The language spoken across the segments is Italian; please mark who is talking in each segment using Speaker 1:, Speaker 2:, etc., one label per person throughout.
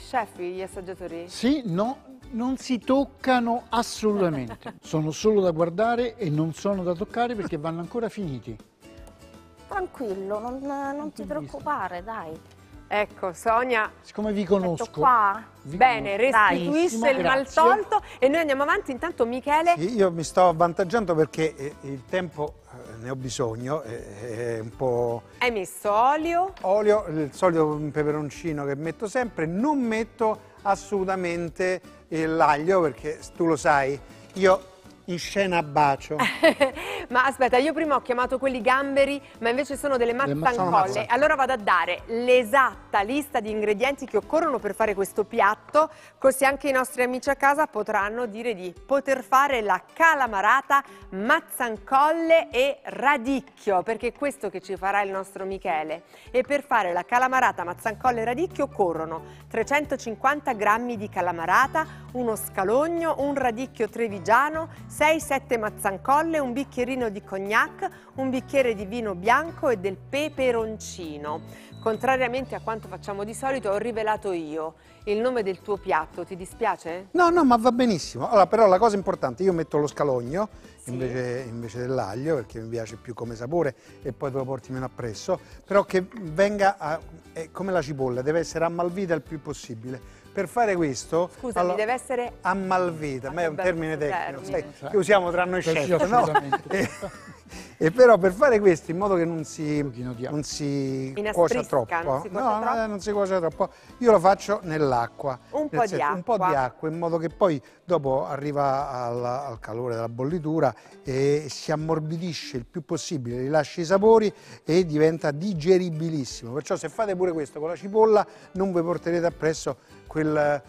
Speaker 1: chef gli assaggiatori?
Speaker 2: Sì, no, non si toccano assolutamente. Sono solo da guardare e non sono da toccare perché vanno ancora finiti.
Speaker 3: Tranquillo, non ti preoccupare, dai.
Speaker 1: Ecco, Sonia,
Speaker 2: Siccome vi
Speaker 3: Metto
Speaker 2: conosco...
Speaker 3: qua.
Speaker 1: bene, restituisce il mal
Speaker 2: grazie.
Speaker 1: tolto e noi andiamo avanti. Intanto Michele,
Speaker 4: Sì, io mi sto avvantaggiando perché il tempo ne ho bisogno, è un po'
Speaker 1: hai messo olio.
Speaker 4: olio, il solito peperoncino che metto sempre, non metto assolutamente l'aglio perché tu lo sai, io in scena bacio.
Speaker 1: Ma aspetta, io prima ho chiamato quelli gamberi, ma invece sono delle mazzancolle. Allora vado a dare l'esatta lista di ingredienti che occorrono per fare questo piatto, così anche i nostri amici a casa potranno dire di poter fare la calamarata, mazzancolle e radicchio, perché è questo che ci farà il nostro Michele. E per fare la calamarata, mazzancolle e radicchio occorrono 350 grammi di calamarata, uno scalogno, un radicchio trevigiano, 6-7 mazzancolle, un bicchierino di cognac, un bicchiere di vino bianco e del peperoncino. Contrariamente a quanto facciamo di solito, ho rivelato io il nome del tuo piatto. Ti dispiace?
Speaker 4: No, no, ma va benissimo. Allora, però la cosa importante, io metto lo scalogno
Speaker 1: Sì.
Speaker 4: invece dell'aglio, perché mi piace più come sapore e poi te lo porti meno appresso, però che venga come la cipolla, deve essere ammalvita il più possibile. Per fare questo,
Speaker 1: Scusami,
Speaker 4: allora,
Speaker 1: deve essere
Speaker 4: ammalvita, ma è un
Speaker 1: che
Speaker 4: termine
Speaker 1: bello
Speaker 4: tecnico,
Speaker 1: termine.
Speaker 4: sai, che usiamo tra noi
Speaker 2: Sì,
Speaker 4: chef, no?
Speaker 2: assolutamente.
Speaker 4: E però per fare questo in modo che non si
Speaker 1: Inasprisca,
Speaker 4: cuocia troppo,
Speaker 1: non si cuocia troppo?
Speaker 4: non si cuocia troppo, io lo faccio nell'acqua,
Speaker 1: Un po' di
Speaker 4: un po' di
Speaker 1: acqua.
Speaker 4: acqua, in modo che poi dopo arriva al calore della bollitura e si ammorbidisce il più possibile, rilascia i sapori e diventa digeribilissimo. Perciò se fate pure questo con la cipolla non vi porterete appresso quel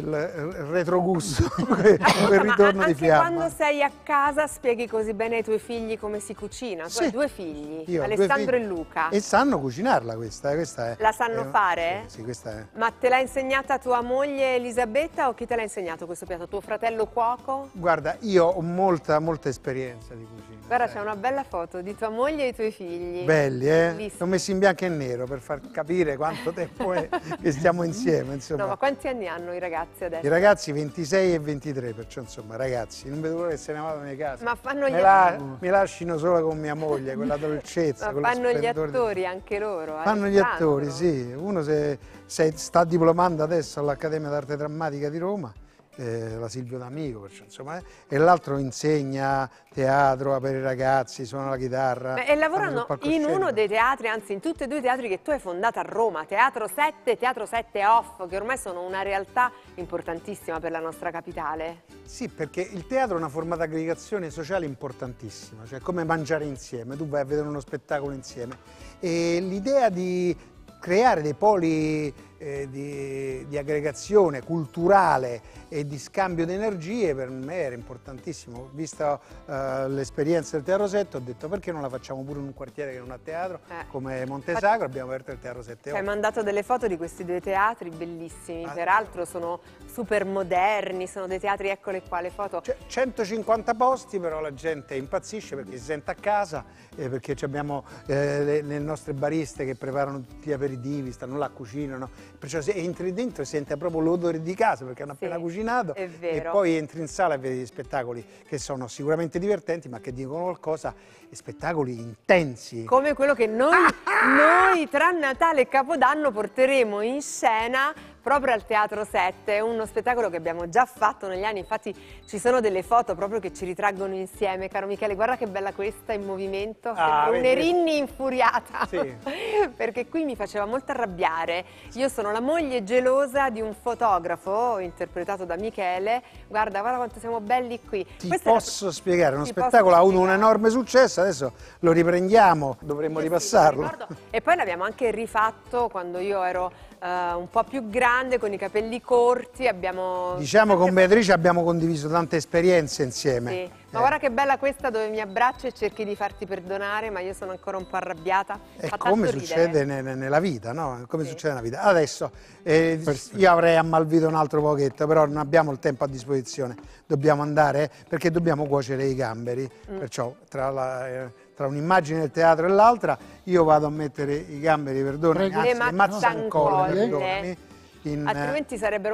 Speaker 4: retrogusto, quel ritorno
Speaker 1: Ma
Speaker 4: di
Speaker 1: anche
Speaker 4: fiamma.
Speaker 1: quando sei a casa spieghi così bene ai tuoi figli come si cucina. Tu hai
Speaker 4: Sì.
Speaker 1: due figli,
Speaker 4: Io ho due
Speaker 1: Alessandro
Speaker 4: figli.
Speaker 1: e Luca.
Speaker 4: E sanno cucinarla questa è.
Speaker 1: La sanno fare?
Speaker 4: Sì, questa è.
Speaker 1: Ma te l'ha insegnata tua moglie Elisabetta o chi te l'ha insegnato questo piatto? Tuo fratello cuoco?
Speaker 4: Guarda, io ho molta esperienza di cucina.
Speaker 1: Guarda,
Speaker 4: sai.
Speaker 1: c'è una bella foto di tua moglie e i tuoi figli.
Speaker 4: Belli,
Speaker 1: Bellissimi.
Speaker 4: L'ho messi in bianco e nero per far capire quanto tempo è che stiamo insieme, insomma.
Speaker 1: No, ma quanti anni hanno i ragazzi adesso?
Speaker 4: I ragazzi 26 e 23, perciò insomma, ragazzi, non vedo l'ora che se ne vadano di casa.
Speaker 1: Ma fanno gli
Speaker 4: Mi lascino sola con mia moglie, quella dolcezza,
Speaker 1: Ma
Speaker 4: quello
Speaker 1: fanno gli
Speaker 4: splendore di-
Speaker 1: attori anche loro.
Speaker 4: Fanno gli
Speaker 1: Alessandro.
Speaker 4: attori, sì. Uno sta diplomando adesso all'Accademia d'Arte Drammatica di Roma, la Silvio D'Amico, perciò, insomma, e l'altro insegna teatro per i ragazzi, suona la chitarra.
Speaker 1: E lavorano
Speaker 4: fanno sul
Speaker 1: in
Speaker 4: palcoscenico.
Speaker 1: uno dei teatri, anzi in tutti e due i teatri che tu hai fondato a Roma, Teatro 7 e Teatro 7 Off, che ormai sono una realtà importantissima per la nostra capitale.
Speaker 4: Sì, perché il teatro è una forma di aggregazione sociale importantissima, cioè come mangiare insieme, tu vai a vedere uno spettacolo insieme. E l'idea di creare dei poli di aggregazione culturale e di scambio di energie per me era importantissimo. Vista l'esperienza del Teatro 7 ho detto perché non la facciamo pure in un quartiere che non ha teatro come Montesagro, abbiamo aperto il Teatro 7.
Speaker 1: Ci hai mandato delle foto di questi due teatri bellissimi,
Speaker 4: Ah,
Speaker 1: peraltro sono super moderni, sono dei teatri, eccole qua le foto.
Speaker 4: 150 posti, però la gente impazzisce perché si sente a casa, perché abbiamo le nostre bariste che preparano tutti gli aperitivi, stanno là, cucinano, perciò se entri dentro senti proprio l'odore di casa perché hanno appena cucinato
Speaker 1: è vero.
Speaker 4: e poi entri in sala e vedi gli spettacoli che sono sicuramente divertenti ma che dicono qualcosa, e spettacoli intensi.
Speaker 1: Come quello che noi tra Natale e Capodanno porteremo in scena proprio al Teatro 7, è uno spettacolo che abbiamo già fatto negli anni, infatti ci sono delle foto proprio che ci ritraggono insieme, caro Michele, guarda che bella questa in movimento, sembra
Speaker 4: vedi?
Speaker 1: un'Erinni infuriata,
Speaker 4: Sì.
Speaker 1: perché qui mi faceva molto arrabbiare, io sono la moglie gelosa di un fotografo interpretato da Michele, guarda quanto siamo belli qui.
Speaker 4: Ti
Speaker 1: Questa era-
Speaker 4: posso spiegare, uno
Speaker 1: Ti
Speaker 4: spettacolo
Speaker 1: posso
Speaker 4: ha avuto un
Speaker 1: spiegare.
Speaker 4: enorme successo, adesso lo riprendiamo, dovremmo ripassarlo.
Speaker 1: Ricordo. E poi l'abbiamo anche rifatto quando io ero un po' più grande, con i capelli corti, abbiamo...
Speaker 4: Diciamo con Beatrice abbiamo condiviso tante esperienze insieme.
Speaker 1: Sì. Ma guarda che bella questa dove mi abbracci e cerchi di farti perdonare, ma io sono ancora un po' arrabbiata.
Speaker 4: È
Speaker 1: Fa
Speaker 4: come
Speaker 1: tanto
Speaker 4: succede
Speaker 1: ridere.
Speaker 4: nella vita, no? Come
Speaker 1: Sì.
Speaker 4: succede nella vita. Adesso io avrei ammalvito un altro pochetto, però non abbiamo il tempo a disposizione. Dobbiamo andare perché dobbiamo cuocere i gamberi. Perciò tra un'immagine del teatro e l'altra io vado a mettere i gamberi, perdonami,
Speaker 2: Prego.
Speaker 4: anzi,
Speaker 1: Le
Speaker 4: le mazzancolle,
Speaker 1: mazzancolle.
Speaker 4: perdonami, in,
Speaker 1: altrimenti sarebbero